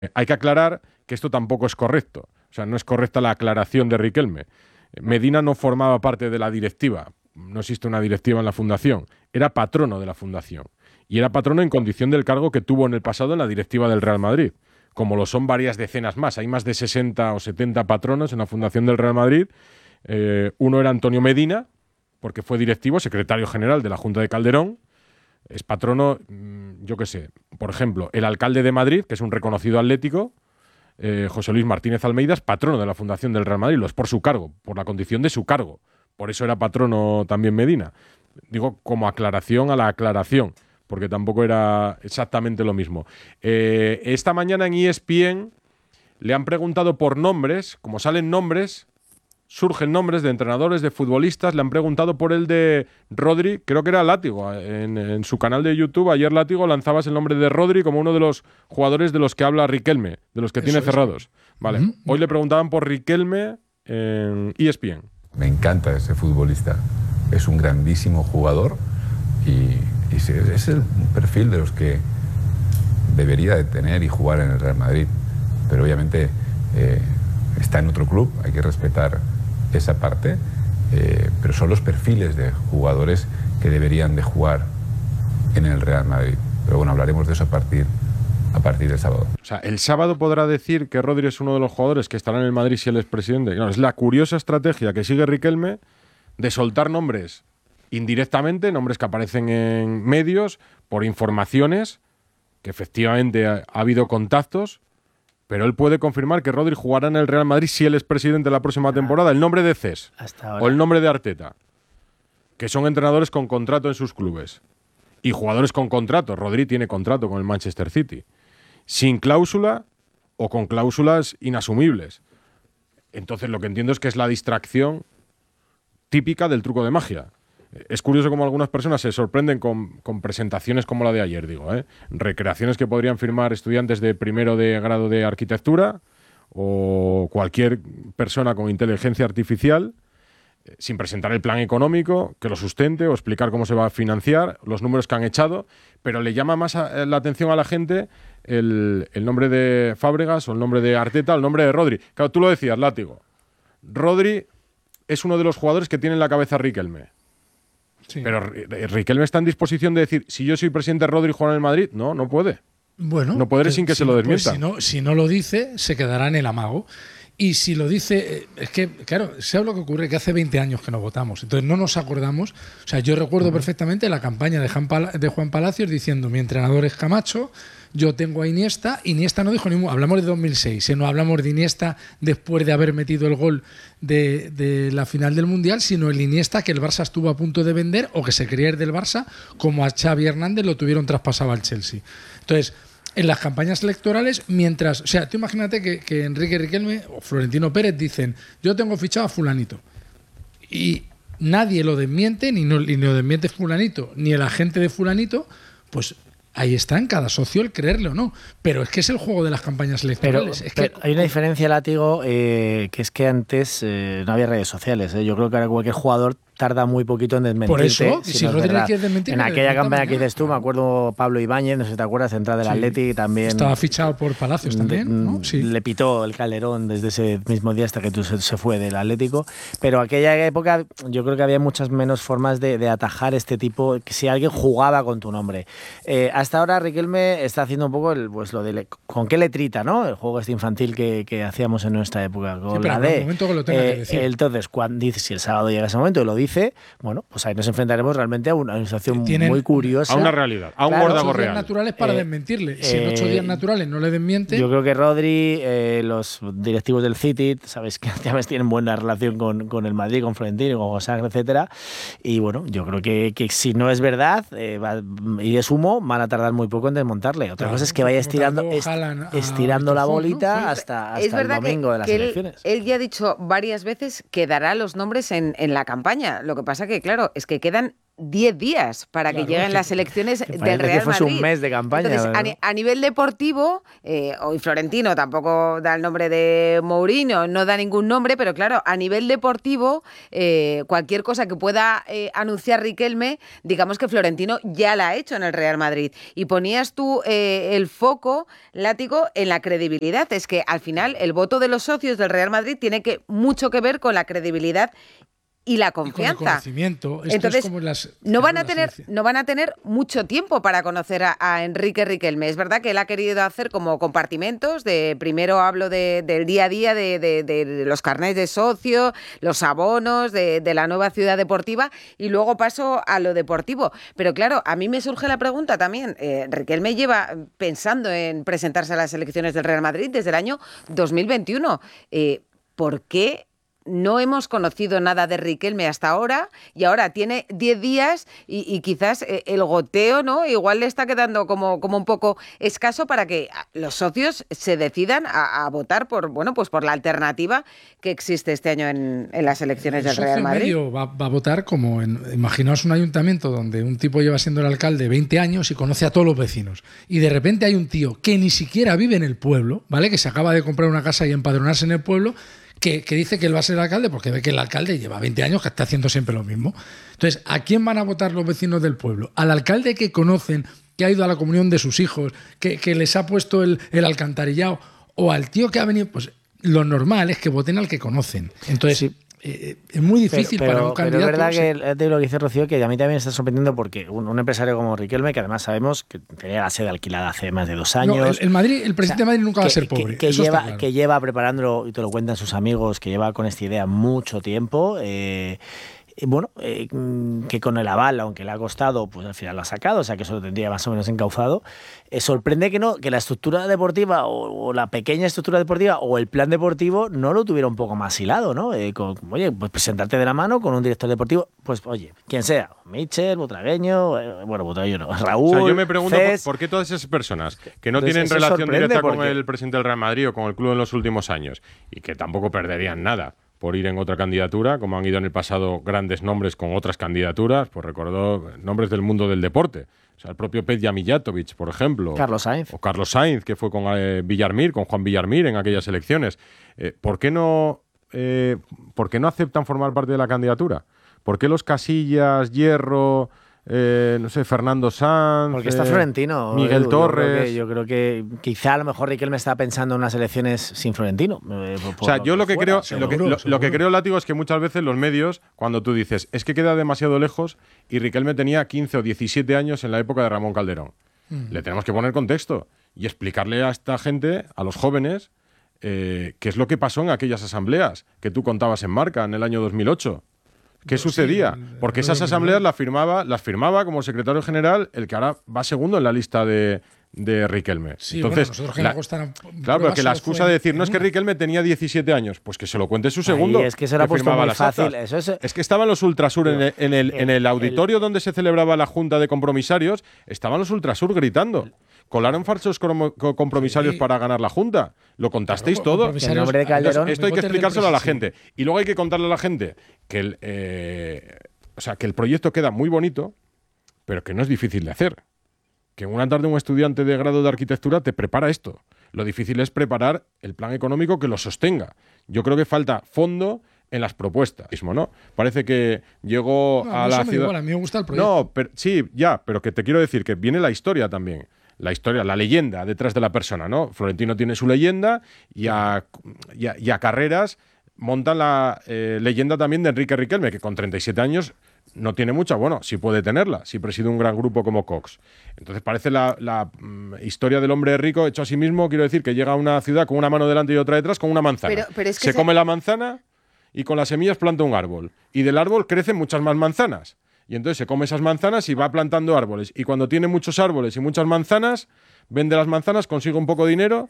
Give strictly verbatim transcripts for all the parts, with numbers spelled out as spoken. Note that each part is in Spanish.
Hay que aclarar que esto tampoco es correcto. O sea, no es correcta la aclaración de Riquelme. Medina no formaba parte de la directiva. No existe una directiva en la fundación. Era patrono de la fundación. Y era patrono en condición del cargo que tuvo en el pasado en la directiva del Real Madrid. Como lo son varias decenas más. Hay más de sesenta o setenta patronos en la fundación del Real Madrid. Eh, uno era Antonio Medina, porque fue directivo, secretario general de la Junta de Calderón. Es patrono, yo qué sé, por ejemplo, el alcalde de Madrid, que es un reconocido atlético, eh, José Luis Martínez Almeida, es patrono de la fundación del Real Madrid. Lo es por su cargo, por la condición de su cargo. Por eso era patrono también Medina. Digo, como aclaración a la aclaración, porque tampoco era exactamente lo mismo. Eh, esta mañana en E S P N le han preguntado por nombres, como salen nombres, surgen nombres de entrenadores, de futbolistas, le han preguntado por el de Rodri, creo que era Látigo, en, en su canal de YouTube, ayer Látigo lanzabas el nombre de Rodri como uno de los jugadores de los que habla Riquelme, de los que Eso tiene es. cerrados. Vale, uh-huh. Hoy le preguntaban por Riquelme en E S P N. Me encanta ese futbolista, es un grandísimo jugador y, y es el perfil de los que debería de tener y jugar en el Real Madrid, pero obviamente eh, está en otro club, hay que respetar esa parte, eh, pero son los perfiles de jugadores que deberían de jugar en el Real Madrid. Pero bueno, hablaremos de eso a partir, a partir del sábado. O sea, ¿el sábado podrá decir que Rodri es uno de los jugadores que estará en el Madrid si él es presidente? No, es la curiosa estrategia que sigue Riquelme de soltar nombres indirectamente, nombres que aparecen en medios, por informaciones, que efectivamente ha, ha habido contactos, pero él puede confirmar que Rodri jugará en el Real Madrid si él es presidente la próxima temporada. El nombre de Cés o el nombre de Arteta, que son entrenadores con contrato en sus clubes. Y jugadores con contrato. Rodri tiene contrato con el Manchester City. Sin cláusula o con cláusulas inasumibles. Entonces lo que entiendo es que es la distracción típica del truco de magia. Es curioso cómo algunas personas se sorprenden con, con presentaciones como la de ayer, digo, ¿eh? Recreaciones que podrían firmar estudiantes de primero de grado de arquitectura o cualquier persona con inteligencia artificial, eh, sin presentar el plan económico que lo sustente o explicar cómo se va a financiar, los números que han echado, pero le llama más a, la atención a la gente el, el nombre de Fábregas o el nombre de Arteta o el nombre de Rodri. Claro, tú lo decías, Látigo. Rodri es uno de los jugadores que tiene en la cabeza Riquelme. Sí. Pero Riquelme está en disposición de decir, si yo soy presidente, Rodri juega en el Madrid. No, no puede. Bueno, no puede que, sin que si, se lo desmienta. Pues si, no, si no lo dice, se quedará en el amago. Y si lo dice, es que, claro, ¿sabes lo que ocurre? Que hace veinte años que no votamos. Entonces no nos acordamos. O sea, yo recuerdo uh-huh. perfectamente la campaña de Juan, Pala- de Juan Palacios diciendo, mi entrenador es Camacho, yo tengo a Iniesta. Iniesta no dijo ningún. Hablamos de dos mil seis, ¿eh? No hablamos de Iniesta después de haber metido el gol de, de la final del Mundial, sino el Iniesta que el Barça estuvo a punto de vender o que se quería ir del Barça, como a Xavi Hernández lo tuvieron traspasado al Chelsea. Entonces, en las campañas electorales, mientras... O sea, tú imagínate que, que Enrique Riquelme o Florentino Pérez dicen, yo tengo fichado a fulanito. Y nadie lo desmiente, ni, no, ni lo desmiente fulanito, ni el agente de fulanito, pues... Ahí está en cada socio el creerle o no. Pero es que es el juego de las campañas electorales. Pero, es pero que... hay una diferencia, Látigo, eh, que es que antes eh, no había redes sociales. ¿eh? Yo creo que ahora cualquier jugador tarda muy poquito en desmentirte. Por eso, si si no Rodri quiere desmentir, en aquella campaña que dices tú, me acuerdo Pablo Ibáñez, no sé si te acuerdas, central del sí. Atleti, también... Estaba fichado por Palacios también, ¿no? Sí. Le pitó el Calderón desde ese mismo día hasta que tú se, se fue del Atlético. Pero aquella época yo creo que había muchas menos formas de, de atajar este tipo, que si alguien jugaba con tu nombre. Eh, hasta ahora Riquelme está haciendo un poco el, pues lo de con qué letrita, ¿no? El juego este infantil que, que hacíamos en nuestra época. Con sí, pero la en D. el momento que lo tenga eh, que decir. Entonces, cuando dice, si el sábado llega ese momento y lo dice, bueno, pues ahí nos enfrentaremos realmente a una, a una situación Tienen muy curiosa. A una realidad, a un claro, gordago ocho días real. naturales para Eh, desmentirle. Si en eh, ocho días naturales no le desmiente... Yo creo que Rodri, eh, los directivos del City, sabes que además tienen buena relación con, con el Madrid, con Florentino, con José, etcétera. Y bueno, yo creo que, que si no es verdad eh, va, y es humo, van a tardar muy poco en desmontarle. Otra claro, cosa es que vaya estirando, est estirando la bolita, ¿no? hasta, hasta es el domingo que, de las que elecciones. Él, él ya ha dicho varias veces que dará los nombres en, en la campaña. Barcelona. Lo que pasa que, claro, es que quedan diez días para Claro, que lleguen que- las elecciones que del parece que Real fuese Madrid. un mes de campaña, Entonces, a, ¿verdad? ni- a nivel deportivo, eh, hoy Florentino tampoco da el nombre de Mourinho, no da ningún nombre, pero claro, a nivel deportivo, eh, cualquier cosa que pueda eh, anunciar Riquelme, digamos que Florentino ya la ha hecho en el Real Madrid. Y ponías tú eh, el foco, Látigo, en la credibilidad. Es que al final el voto de los socios del Real Madrid tiene que mucho que ver con la credibilidad y la Y con el confianza. conocimiento. Esto Entonces, es como las, no van a las tener, elecciones. no van a tener mucho tiempo para conocer a, a Enrique Riquelme. Es verdad que él ha querido hacer como compartimentos. De primero hablo de, del día a día, de, de, de los carnets de socio, los abonos, de, de la nueva ciudad deportiva, y luego paso a lo deportivo. Pero claro, a mí me surge la pregunta también. Eh, Riquelme lleva pensando en presentarse a las elecciones del Real Madrid desde el año dos mil veintiuno. Eh, ¿Por qué no hemos conocido nada de Riquelme hasta ahora? Y ahora tiene diez días y, y quizás eh, el goteo, ¿no? Igual le está quedando como, como un poco escaso para que los socios se decidan a, a votar por, bueno, pues por la alternativa que existe este año en, en las elecciones del El socio Real Madrid. medio va, va a votar como en, imaginaos un ayuntamiento donde un tipo lleva siendo el alcalde veinte años y conoce a todos los vecinos, y de repente hay un tío que ni siquiera vive en el pueblo, ¿vale? Que se acaba de comprar una casa y empadronarse en el pueblo, que, que dice que él va a ser alcalde porque ve que el alcalde lleva veinte años que está haciendo siempre lo mismo. Entonces, ¿a quién van a votar los vecinos del pueblo? ¿Al alcalde que conocen, que ha ido a la comunión de sus hijos, que, que les ha puesto el, el alcantarillado? ¿O al tío que ha venido? Pues lo normal es que voten al que conocen. Entonces, Sí. eh, es muy difícil pero, para un pero, candidato. pero es verdad sí. que de lo que dice Rocío, que a mí también me está sorprendiendo porque un, un empresario como Riquelme, que además sabemos que tenía la sede alquilada hace más de dos años. No, el, el Madrid, el presidente O sea, de Madrid nunca va a que- ser que- pobre. Que, eso está lleva, claro. que lleva preparándolo, y te lo cuentan sus amigos, que lleva con esta idea mucho tiempo. Eh, y bueno, eh, mm, que con el aval, aunque le ha costado, pues al final lo ha sacado, o sea que eso lo tendría más o menos encauzado. Eh, sorprende que no, que la estructura deportiva o, o la pequeña estructura deportiva o el plan deportivo no lo tuviera un poco más hilado, ¿no? Eh, con, oye, pues presentarte de la mano con un director deportivo, pues oye, quien sea, Michel, Butragueño, eh, bueno, Butragueño no, Raúl, O sea, yo me pregunto Cés. por, por qué todas esas personas que no Entonces, tienen eso relación sorprende directa con porque- el presidente del Real Madrid o con el club en los últimos años y que tampoco perderían nada por ir en otra candidatura, como han ido en el pasado grandes nombres con otras candidaturas, pues recordó nombres del mundo del deporte. O sea, el propio Petja Mijatovic, por ejemplo. Carlos Sainz. O Carlos Sainz, que fue con eh, Villarmir, con Juan Villarmir en aquellas elecciones. Eh, ¿por qué no, eh, ¿Por qué no aceptan formar parte de la candidatura? ¿Por qué los Casillas, Hierro, eh, no sé, Fernando Sanz, Porque está eh, Florentino. Miguel Edu, Torres? Yo creo, que, yo creo que quizá a lo mejor Riquelme está pensando en unas elecciones sin Florentino. eh, por- O sea, por yo lo que fuera, creo, seguro, lo que, lo- lo seguro. que creo, Látigo, es que muchas veces los medios, cuando tú dices, es que queda demasiado lejos, y Riquelme tenía quince o diecisiete años en la época de Ramón Calderón. Le tenemos que poner contexto y explicarle a esta gente, a los jóvenes, eh, qué es lo que pasó en aquellas asambleas que tú contabas en Marca en el año dos mil ocho. ¿Qué Sí, sucedía? el- Porque el esas dos mil nueve. asambleas las firmaba, las firmaba como secretario general el que ahora va segundo en la lista de, de Riquelme. Sí, Entonces, bueno, nosotros que la- nos gustan claro, pruebas pero que la solo excusa fue de decir, no es que una. Riquelme tenía diecisiete años, pues que se lo cuente su segundo. Ahí, es que se lo ha puesto firmaba muy las fácil. actas. Eso es- Es que estaban los Ultrasur en el, en el, en el el- auditorio donde se celebraba la junta de compromisarios, estaban los Ultrasur gritando. Colaron falsos cromo- co- compromisarios Sí. para ganar la junta. Lo contasteis Claro, todo. compromisarios- En nombre de Entonces, Calderón. esto hay que Bigotes de explicárselo a la presión. gente. Y luego hay que contarle a la gente que el, eh, o sea, que el proyecto queda muy bonito, pero que no es difícil de hacer. Que en una tarde un estudiante de grado de arquitectura te prepara esto. Lo difícil es preparar el plan económico que lo sostenga. Yo creo que falta fondo en las propuestas, ¿no? Parece que llegó No, a eso la me da ciudad. igual, a mí me gusta el proyecto. No, pero, sí, ya, pero que te quiero decir que viene la historia también. La historia, la leyenda detrás de la persona, ¿no? Florentino tiene su leyenda y a, y a, y a carreras montan la eh, leyenda también de Enrique Riquelme, que con treinta y siete años no tiene mucha, bueno, sí puede tenerla, si preside un gran grupo como Cox. Entonces parece la, la mm, historia del hombre rico hecho a sí mismo, quiero decir, que llega a una ciudad con una mano delante y otra detrás, con una manzana. Pero- pero es que se ese- come la manzana y con las semillas planta un árbol. Y del árbol crecen muchas más manzanas. Y entonces se come esas manzanas y va plantando árboles. Y cuando tiene muchos árboles y muchas manzanas, vende las manzanas, consigue un poco de dinero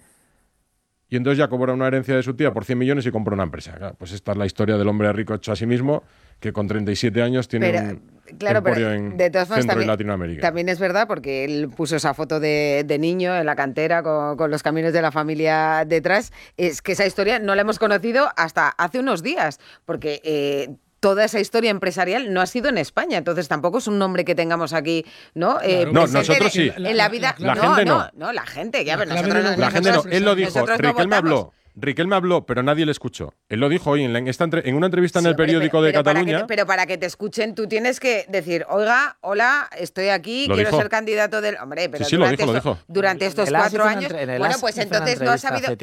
y entonces ya cobra una herencia de su tía por cien millones y compra una empresa. Claro, pues esta es la historia del hombre rico hecho a sí mismo, que con treinta y siete años tiene Pero, un claro, pero emporio en de todas formas Centro y también, Latinoamérica. también es verdad porque él puso esa foto de, de niño en la cantera con, con los camiones de la familia detrás. Es que esa historia no la hemos conocido hasta hace unos días, porque eh, toda esa historia empresarial no ha sido en España, entonces tampoco es un nombre que tengamos aquí, ¿no? Claro. Eh, No, presente nosotros en- sí. En la vida, La no, gente no. no, no, la gente, ya, La pero clave nosotros, de no- La gente no, nosotros- él lo dijo, nosotros no Riquelme votamos. habló. Riquelme habló, pero nadie le escuchó. Él lo dijo hoy en, la- en esta entre- en una entrevista en Sí, el hombre, periódico pero- de pero para que Cataluña. te- pero para que te escuchen, tú tienes que decir, oiga, hola, estoy aquí, Lo quiero dijo. ser candidato del. Hombre, pero Sí, sí, lo durante, dijo, lo esto- dijo. durante estos El As hizo cuatro una años. entre- en el Bueno, As pues hizo una entonces no has entrevista sabido. hace